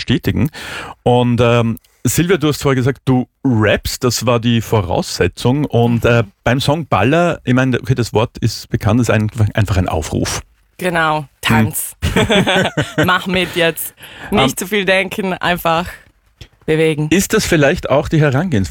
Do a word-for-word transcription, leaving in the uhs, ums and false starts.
bestätigen. Und ähm, Silvia, du hast vorher gesagt, du rappst, das war die Voraussetzung. Und äh, beim Song Baller, ich meine, okay, das Wort ist bekannt, ist einfach, einfach ein Aufruf. Genau, Tanz. Hm. Mach mit jetzt. Nicht um, zu viel denken, einfach bewegen. Ist das vielleicht auch die Herangehensweise?